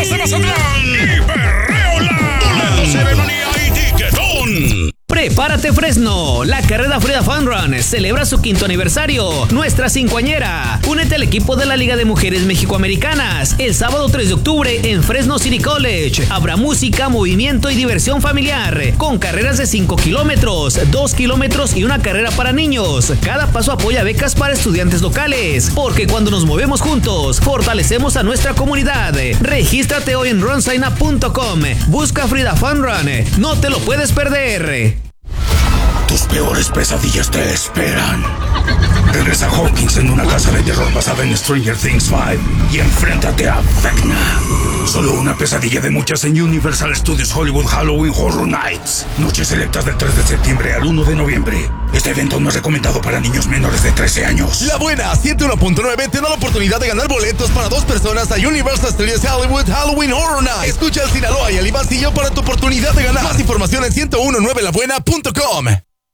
Casinos de Mazatlán y Perreola. Boletos, Ceremonia y Tiquetón. Prepárate, Fresno. La carrera Frida Fun Run celebra su 5º aniversario. Nuestra cincuañera. Únete al equipo de la Liga de Mujeres Mexicoamericanas el sábado 3 de octubre en Fresno City College. Habrá música, movimiento y diversión familiar, con carreras de 5 kilómetros, 2 kilómetros y una carrera para niños. Cada paso apoya becas para estudiantes locales, porque cuando nos movemos juntos, fortalecemos a nuestra comunidad. Regístrate hoy en runsignup.com. Busca Frida Fun Run. No te lo puedes perder. Tus peores pesadillas te esperan. Regresa Hawkins en una casa de terror basada en Stranger Things 5 y enfréntate a Vecna. Solo una pesadilla de muchas en Universal Studios Hollywood Halloween Horror Nights. Noches selectas del 3 de septiembre al 1 de noviembre. Este evento no es recomendado para niños menores de 13 años. La Buena 101.9 te da la oportunidad de ganar boletos para 2 personas a Universal Studios Hollywood Halloween Horror Nights. Escucha al Sinaloa y al Ibancillo para tu oportunidad de ganar. Más información en 1019labuena.com.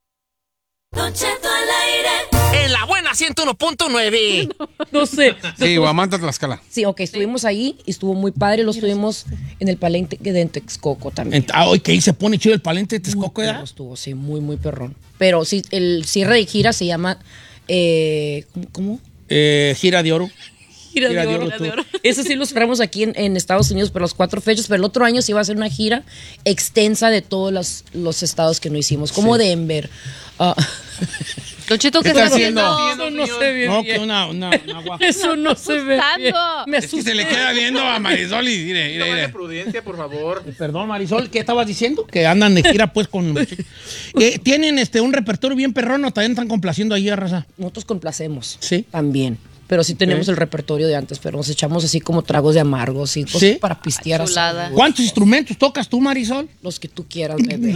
Don Cheto al aire. En La Buena 101.9. No sé. Sí, Guamanta, Tlaxcala. Sí, ok, estuvimos ahí y estuvo muy padre. Lo estuvimos en el palenque de Texcoco también. Hoy que ahí se pone chido el palenque de Texcoco, ¿verdad? Estuvo, sí, muy, muy perrón. Pero sí, el cierre de gira se llama... ¿Cómo? Gira de Oro. Gira de oro. Eso sí lo cerramos aquí en Estados Unidos por las 4 fechas, pero el otro año sí va a ser una gira extensa de todos los estados que no hicimos, como sí. Denver. Don Cheto, ¿qué está está haciendo? haciendo? Eso no se ve No, bien. que una guapa. Eso no se ve bien. Me Es que se le queda viendo a Marisol y mire. Prudencia, por favor. Perdón, Marisol, ¿qué estabas diciendo? Que andan de gira, pues, con... ¿Tienen un repertorio bien perrón o también están complaciendo ahí a raza? Nosotros complacemos. Sí. También. Pero sí tenemos el repertorio de antes, pero nos echamos así como tragos de amargos y cosas para pistear. Chulada. ¿Cuántos instrumentos tocas tú, Marisol? Los que tú quieras, bebé.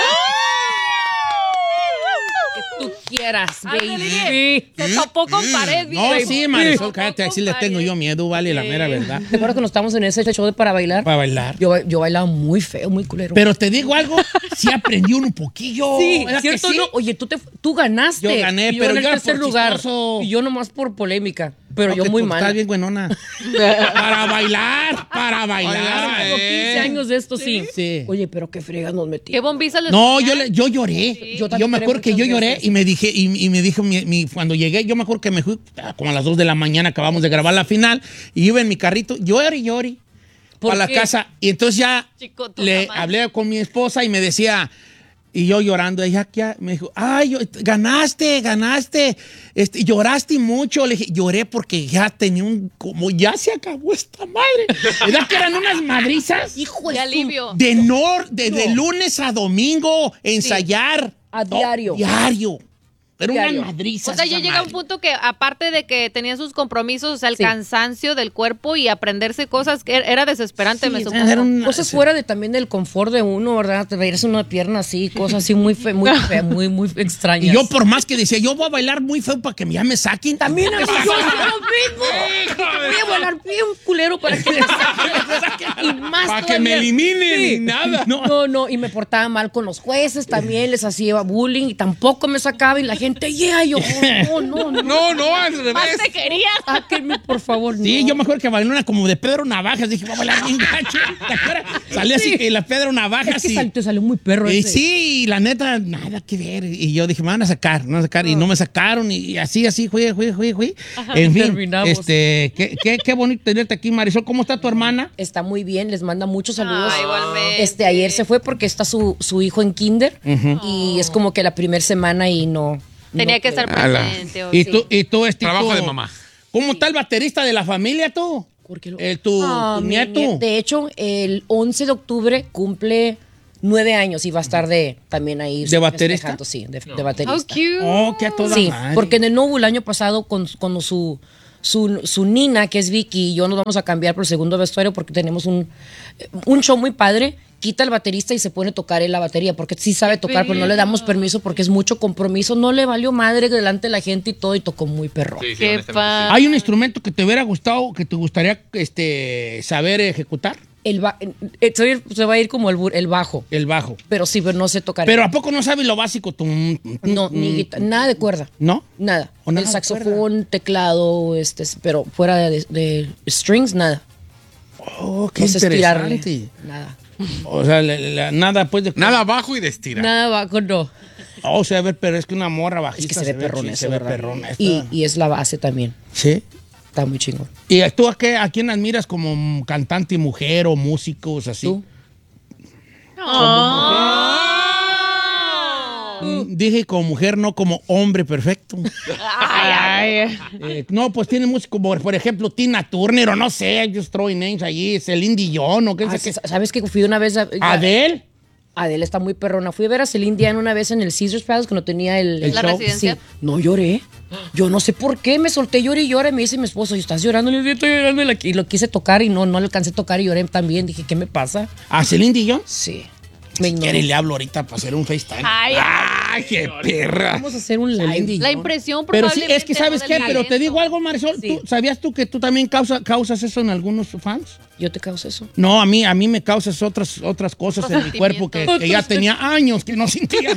Que tú quieras, baby. Se topó con pared, No, baby. sí, Marisol, cállate, así le tengo yo miedo, vale, la mera verdad. ¿Te acuerdas cuando estábamos en ese show de para bailar? Para bailar. Yo bailaba muy feo, muy culero. Pero te digo algo, sí aprendí un poquillo. sí, ¿verdad ¿cierto? que sí? No, oye, tú ganaste. Yo gané, Y pero gané yo el era tercer por lugar. chistoso. Y yo nomás por polémica. Pero No, yo que muy tú mal. Estás bien buenona. Para bailar. Tengo 15 años de esto, sí. Sí. Oye, pero qué fregas nos metí. ¿Qué bombizas les No, ponían? yo lloré. Sí. Yo me acuerdo que yo lloré y me dije, y me dijo cuando llegué, yo me acuerdo que me fui como a las 2 de la mañana, acabamos de grabar la final, y iba en mi carrito, lloré, para la casa. Y entonces ya Chico, le hablé con mi esposa y me decía, y yo llorando, ella ya me dijo, ay, ganaste, lloraste mucho. Le dije, lloré porque ya tenía como ya se acabó esta madre. ¿Verdad que eran unas madrizas? Hijo De alivio. De lunes a domingo, ensayar. A diario. Diario. Era Diario. una madriza. O sea, ya llega un punto que aparte de que tenían sus compromisos, o sea, el Sí. cansancio del cuerpo y aprenderse cosas que era desesperante, me supongo. Era una- Cosas fuera de también del confort de uno, ¿verdad? Te veías una pierna así, cosas así muy fea, muy extrañas. Y yo por más que decía, yo voy a bailar muy feo para que ya me saquen. También a mí, yo hice lo mismo. Voy a bailar bien culero para que me saquen. Y más Para que me todavía. eliminen Sí. y nada. No, y me portaba mal con los jueces también, les hacía bullying y tampoco me sacaba y la gente, y yo, no. No, al revés. Más te quería. Sáquenme, por favor. Sí, no. yo me acuerdo que bailé una como de Pedro Navajas. Dije, voy a bailar bien gacho. ¿Te acuerdas? Salí así que la Pedro Navajas. Es que te salió muy perro Y ese. sí, la neta, nada que ver. Y yo dije, me van a sacar. Y no me sacaron. Y así, fui. En fin, terminamos. qué bonito tenerte aquí, Marisol. ¿Cómo está tu hermana? Está muy bien, les manda muchos saludos. Igualmente. Ayer se fue porque está su hijo en kinder y es como que la primera semana y no. Tenía que estar presente. Y tú, Trabajo de mamá. ¿Cómo está el baterista de la familia, tú? Tu Mi nieto. De hecho, el 11 de octubre cumple 9 años y va a estar también ahí. ¿De baterista? festejando, sí, de baterista. How cute. Oh, que a toda Sí, madre. porque en el Novo el año pasado con su nina, que es Vicky, y yo nos vamos a cambiar por el segundo vestuario porque tenemos un show muy padre. Quita el baterista y se pone a tocar él la batería, porque sí sabe tocar, pero no le damos permiso porque es mucho compromiso. No le valió madre delante de la gente y todo, y tocó muy perro. Sí, Qué honestamente, padre. ¿Hay un instrumento que te hubiera gustado, que te gustaría saber ejecutar? Se va a ir como el bajo, El bajo. pero sí, pero no sé tocar. Pero ¿a poco no sabes lo básico? No, ni guitarra, nada de cuerda. ¿No? Nada. O nada El de saxofón, teclado, pero fuera de strings, nada. Oh, qué No sé estirarle. interesante. Nada. O sea, nada pues de... Nada abajo y de estirar. Nada abajo, no. Oh, o sea, a ver, pero es que una morra bajista Es que se ve perrón eso, se ve ¿verdad? perrona. Y es la base también. Sí. Está muy chingón. ¿Y tú a quién admiras como cantante y mujer o músicos así? ¿Tú? Dije como mujer, no como hombre perfecto. No, pues tiene músicos como, por ejemplo, Tina Turner o no sé, just throwing names allí, Celine Dion o qué sé qué. ¿Sabes que fui una vez a... ¿Adele? Adele está muy perrona. Fui a ver a Celine Dion una vez en el Caesars Palace cuando tenía el ¿La show. residencia? Sí. No lloré. Yo no sé por qué, me solté, lloré y lloré. Me dice mi esposo, ¿estás llorando? Le dije, estoy llorando. Y lo quise tocar y no le alcancé a tocar y lloré también. Dije, ¿qué me pasa? ¿A Celine Dion? Sí. Me Si ignoró. quiere, le hablo ahorita para hacer un FaceTime. ¡Ay, qué perra! Vamos a hacer un Celine live. Dion. La impresión Pero sí, probablemente es que ¿sabes no qué? del Pero te talento. digo algo, Marisol. Sí. ¿Sabías tú que tú también causas eso en algunos fans? Yo te causo eso. No, a mí me causas otras cosas en mi cuerpo que ya tenía años que no sentía.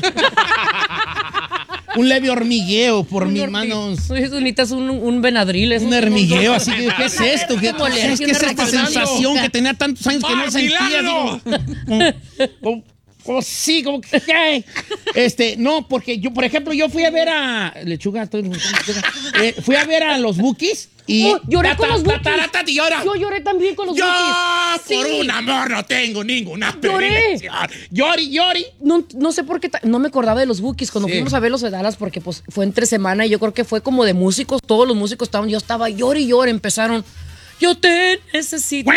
Un leve hormigueo por mis manos. Oye, tú necesitas un Benadryl. Un hormigueo, así que, ¿qué es esto? ¿Qué, Como es alergia, que es una esta reacción sensación que tenía tantos años que no sentía? ¡Milagro! Como sí, como que ¿qué? No, porque yo, por ejemplo, yo fui a ver a Lechuga, fui a ver a los Bukis y lloré con los Bukis. Llora. Yo lloré también con los Yo Bukis. por Sí. un amor no tengo ninguna Lloré. predilección. Llori. No sé por qué, no me acordaba de los Bukis cuando Sí. fuimos a verlos de Dallas porque pues fue entre semana y yo creo que fue como de músicos, todos los músicos estaban, yo estaba llore y llore, empezaron, yo te necesito,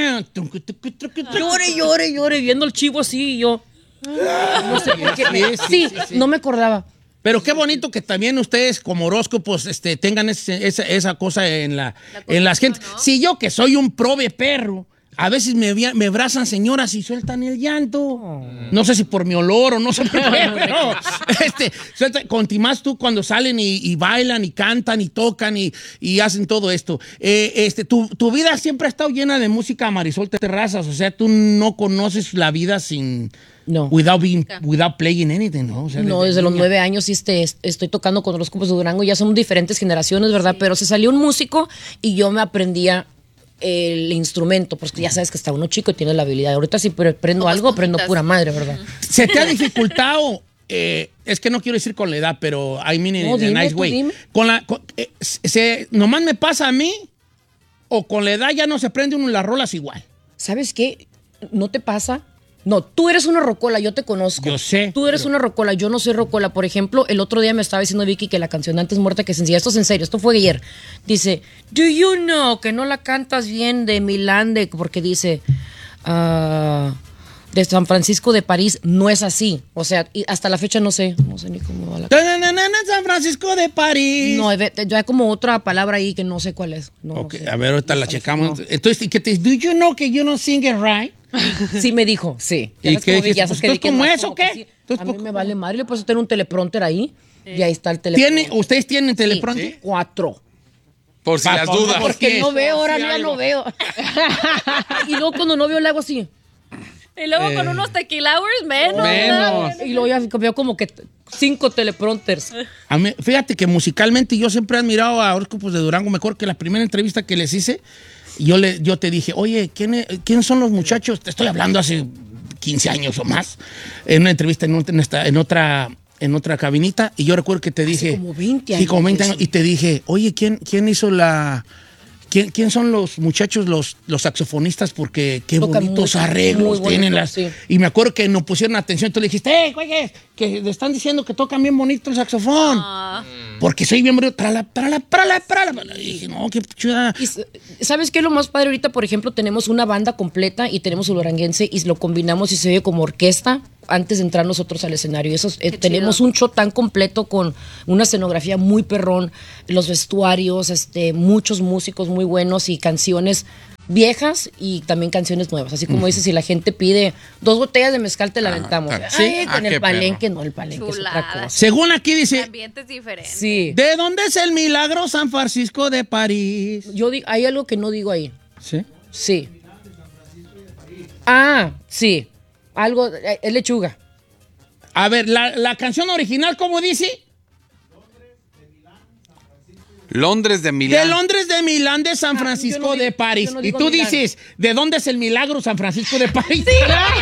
llore, viendo el chivo así y yo, no sé por qué, sí, no me acordaba. Pero qué bonito que también ustedes como horóscopos tengan esa cosa en las gentes. ¿no? Si yo que soy un prove perro, a veces me abrazan señoras y sueltan el llanto. No sé si por mi olor o no sé por qué, pero más tú cuando salen y bailan y cantan y tocan y hacen todo esto. Tu vida siempre ha estado llena de música, Marisol Terrazas. O sea, tú no conoces la vida sin... No. Without playing anything, ¿no? O sea, No, desde los niña. 9 años sí estoy tocando con los grupos de Durango, ya son diferentes generaciones, ¿verdad? Pero se salió un músico y yo me aprendía el instrumento, porque ya sabes que está uno chico y tiene la habilidad. Ahorita sí aprendo algo, aprendo pura madre, ¿verdad? ¿Se te ha dificultado? Es que no quiero decir con la edad, pero I mean in No, a dime, nice tú way. dime. ¿Nomás me pasa a mí o con la edad ya no se prende uno las rolas igual? ¿Sabes qué? ¿No te pasa? No, tú eres una rocola, yo te conozco. Yo sé. Tú eres una rocola, yo no soy rocola. Por ejemplo, el otro día me estaba diciendo Vicky que la canción Antes Muerta que Sencilla, esto es en serio, esto fue ayer. Dice, do you know que no la cantas bien de Milán, porque dice, de San Francisco de París, no es así. O sea, y hasta la fecha no sé ni cómo va la San Francisco de París. No, ya hay como otra palabra ahí que no sé cuál es. No, Ok, no sé. a ver, ahorita la checamos. Entonces, do you know que you don't sing it right? Sí me dijo, sí. ¿Y Ya sabes qué cómo- dijiste? ya sabes Pues, que ¿cómo más es o como que qué? sí. Entonces, A mí me vale madre, le puedo tener un teleprompter ahí y ahí está el teleprompter. ¿Ustedes tienen teleprompter? Sí, 4. Por si Pa- las pa- dudas. Porque no veo, ahora Sí, ya algo. no veo. Y luego cuando no veo le hago así. Y luego con unos tequila hours menos. Menos. Y luego ya veo como que 5 teleprompters. A mí, fíjate que musicalmente yo siempre he admirado a Horóscopos de Durango. Mejor que la primera entrevista que les hice, yo te dije, oye, ¿quién son los muchachos? Te estoy hablando hace 15 años o más, en una entrevista en otra cabinita, y yo recuerdo que te dije... como 20 Sí, años como 20 eso. años, y te dije, oye, ¿quién hizo ¿Quién son los muchachos, los saxofonistas? Porque qué Tocan bonitos muy- arreglos muy tienen bonitos, las... sí. Y me acuerdo que nos pusieron atención. Tú le dijiste, güeyes, que le están diciendo que tocan bien bonito el saxofón. Porque soy bien bonito. Prala. Y dije, no, qué chula. Y ¿sabes qué es lo más padre? Ahorita, por ejemplo, tenemos una banda completa y tenemos el duranguense y lo combinamos y se oye como orquesta antes de entrar nosotros al escenario. Y eso tenemos un show tan completo con una escenografía muy perrón, los vestuarios, muchos músicos muy buenos y canciones viejas y también canciones nuevas. Así como dices, si la gente pide 2 botellas de mezcal, te la aventamos. sí. Ay, Ah, en qué el palenque, no, el palenque es Chulada. otra cosa. Según aquí El dice, ambiente es diferente. Sí. ¿de dónde es el milagro San Francisco de París? Yo digo, hay algo que no digo ahí. ¿Sí? Sí. Ah, sí. Algo, es lechuga. A ver, la canción original, ¿cómo dice? Londres de Milán. De Londres, de Milán, de San Francisco, de París. Y tú dices, ¿de dónde es el milagro San Francisco de París? Sí.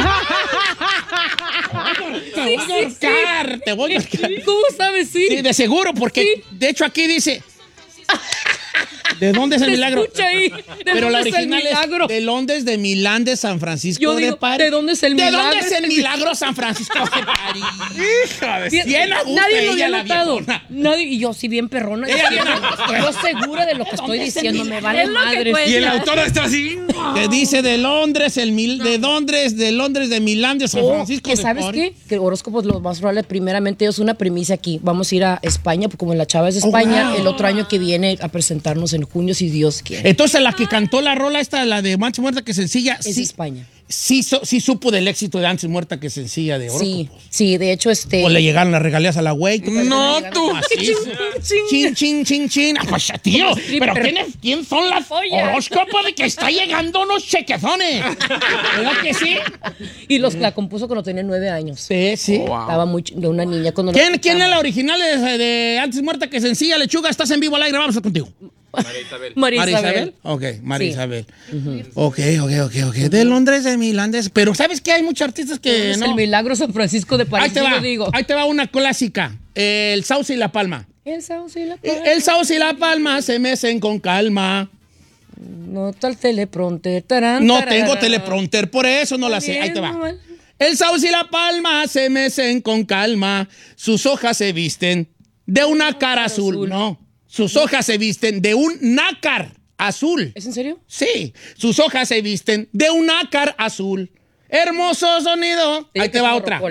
Te voy a ahorcar. ¿Cómo sabes? Sí. Sí, de seguro, porque de hecho aquí dice... ¿De dónde es el milagro? Escucha ahí. Pero la original es de Londres, de Milán, de San Francisco, de París. ¿De dónde es el milagro? ¿De dónde es el milagro San Francisco de París? Hija de bien a gusto. Nadie lo había la notado. viejona. Nadie, y yo sí bien perrona. Yo segura de lo que estoy diciendo. Me vale madre. Y el autor está así. Te dice de Londres, de Londres, de Milán, de San Francisco. ¿Que sabes qué? Que horóscopos lo más probable, primeramente, es una premisa aquí. Vamos a ir a España, porque como la chava es de España, wow. El otro año que viene a presentarnos en junio, si Dios quiere. Entonces la que cantó la rola esta, la de Antes Muerta que Sencilla, Es España. Sí supo del éxito de Antes Muerta que Sencilla de horóscopos. Sí, de hecho O le llegaron las regalías a la güey. No, tú. Chin. Pues, tío, pero ¿quién son las horóscopos de que está llegando unos chequezones? ¿Verdad que sí? Y la compuso cuando tenía 9 años. Sí. Oh, wow. Estaba de una niña cuando ¿Quién es la original de Antes Muerta que Sencilla? Lechuga, estás en vivo al aire, vamos a contigo. María Isabel. Ok, María Sí. Isabel. Ok. De Londres, de Milán, pero ¿sabes qué? Hay muchos artistas que Es no. el milagro San Francisco de París. Ahí te va una clásica. El Sauce y la Palma. El sauce y la palma. El Sauce y la Palma se mecen con calma. No tal teleprompter. Tarán, No tararara. tengo teleprompter, por eso no la sé. Ahí te va. El Sauce y la Palma se mecen con calma. Sus hojas se visten de un nácar azul. No. Sus hojas se visten de un nácar azul. ¿Es en serio? Sí. Sus hojas se visten de un nácar azul. Hermoso sonido. Ahí te va otra.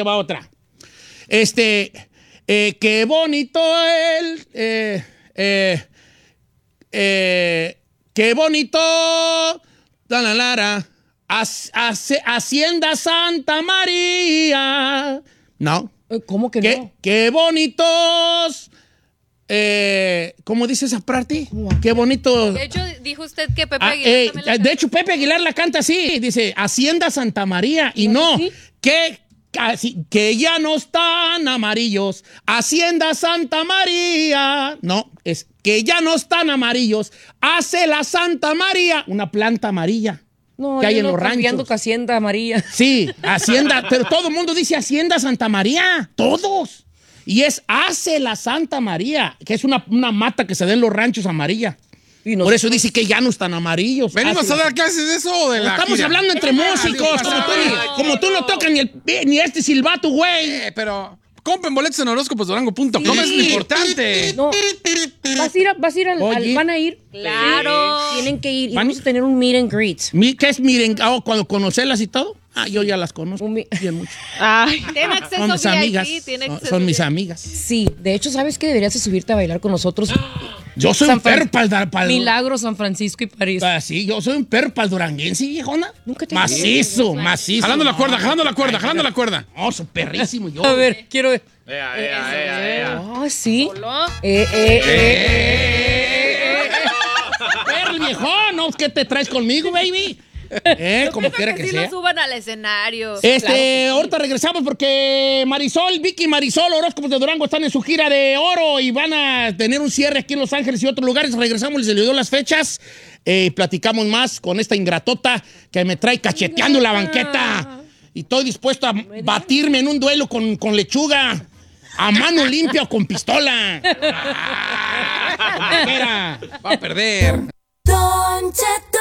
Qué bonito qué bonito. Hacienda Santa María. No. ¿Cómo que no? Qué bonitos. ¿Cómo dice esa parte? Qué bonito. De hecho, dijo usted que Pepe Aguilar también la de hecho, Pepe Aguilar la canta así. Dice, Hacienda Santa María. Y no, ¿Sí? que ya no están amarillos. Hacienda Santa María. No, es que ya no están amarillos. Hace la Santa María una planta amarilla. No, que hay yo en no los cambiando ranchos. que Hacienda María. Sí, Hacienda, pero todo el mundo dice Hacienda Santa María, todos. Y es Hace la Santa María, que es una mata que se da en los ranchos amarilla. Y Por eso dice que ya no están amarillos. ¿Venimos a dar clases de eso o de la Estamos gira? hablando entre músicos, como tú no tocas ni este silbato, güey. Pero compren boletos en horóscoposdurango.com, es lo importante. No. Vas a ir Oye. van a ir. Claro. Sí, tienen que ir. Y ¿Van? vamos a tener un meet and greet. ¿Qué es miren? Cuando conocerlas y todo. Yo ya las conozco bien mucho. Ay, tiene acceso Son mis VIP, amigas. tiene acceso Son mis VIP. amigas. Sí, de hecho, ¿sabes qué? Deberías de subirte a bailar con nosotros. Yo soy un perro para Milagro, San Francisco y París. Sí, yo soy un perro para el duranguense, viejona. Nunca te Macizo. Jalando la cuerda. No, soy perrísimo yo. A ver, quiero ver. Ah, sí. Perro, viejón, ¿no? ¿Qué te traes conmigo, baby? Como quiera que sí sea. lo suban al escenario. Ahorita regresamos porque Vicky y Marisol, Horóscopos de Durango, están en su gira de oro y van a tener un cierre aquí en Los Ángeles y otros lugares. Regresamos, les dio las fechas. Platicamos más con esta ingratota que me trae cacheteando la banqueta. Y estoy dispuesto a batirme en un duelo con lechuga. A mano limpia o con pistola. Va a perder. Don Cheto.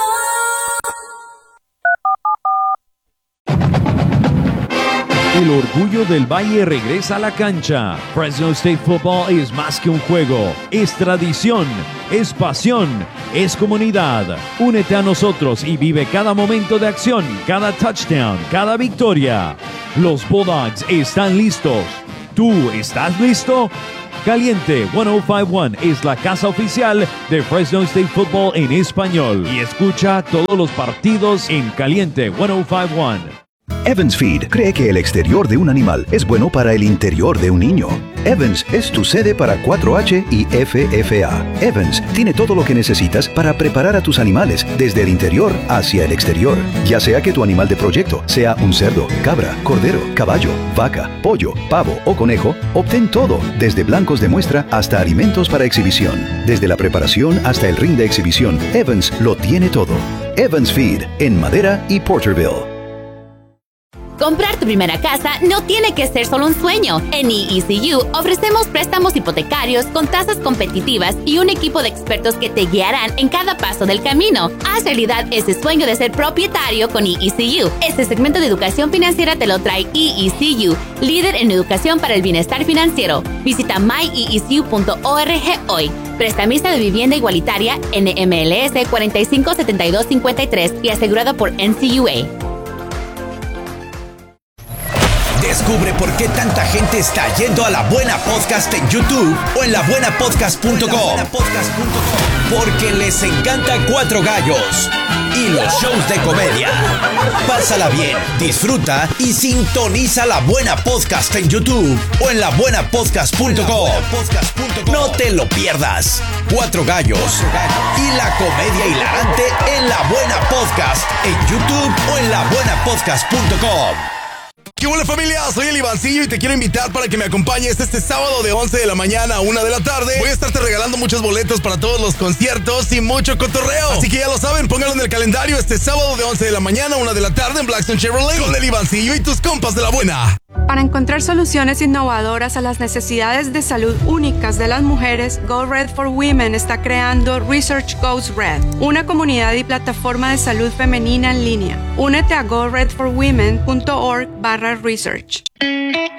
El orgullo del Valle regresa a la cancha. Fresno State Football es más que un juego, es tradición, es pasión, es comunidad. Únete a nosotros y vive cada momento de acción, cada touchdown, cada victoria. Los Bulldogs están listos. ¿Tú estás listo? Caliente 1051 es la casa oficial de Fresno State Football en español y escucha todos los partidos en Caliente 1051. Evans Feed cree que el exterior de un animal es bueno para el interior de un niño. Evans es tu sede para 4H y FFA. Evans tiene todo lo que necesitas para preparar a tus animales desde el interior hacia el exterior. Ya sea que tu animal de proyecto sea un cerdo, cabra, cordero, caballo, vaca, pollo, pavo o conejo, obtén todo, desde blancos de muestra hasta alimentos para exhibición. Desde la preparación hasta el ring de exhibición, Evans lo tiene todo. Evans Feed, en Madera y Porterville. Comprar tu primera casa no tiene que ser solo un sueño. En EECU ofrecemos préstamos hipotecarios con tasas competitivas y un equipo de expertos que te guiarán en cada paso del camino. Haz realidad ese sueño de ser propietario con EECU. Este segmento de educación financiera te lo trae EECU, líder en educación para el bienestar financiero. Visita myecu.org hoy. Prestamista de vivienda igualitaria NMLS 457253 y asegurado por NCUA. Descubre por qué tanta gente está yendo a La Buena Podcast en YouTube o en labuenapodcast.com. Porque les encanta Cuatro Gallos y los shows de comedia. Pásala bien, disfruta y sintoniza La Buena Podcast en YouTube o en labuenapodcast.com. No te lo pierdas. Cuatro Gallos y la comedia hilarante en La Buena Podcast en YouTube o en labuenapodcast.com. ¿Qué hola familia? Soy el Ivancillo y te quiero invitar para que me acompañes este sábado de 11 de la mañana a 1 de la tarde. Voy a estarte regalando muchos boletos para todos los conciertos y mucho cotorreo. Así que ya lo saben, pónganlo en el calendario este sábado de 11 de la mañana a 1 de la tarde en Blackstone Chevrolet con el Ivancillo y tus compas de la buena. Para encontrar soluciones innovadoras a las necesidades de salud únicas de las mujeres, Go Red for Women está creando Research Goes Red, una comunidad y plataforma de salud femenina en línea. Únete a goredforwomen.org/research.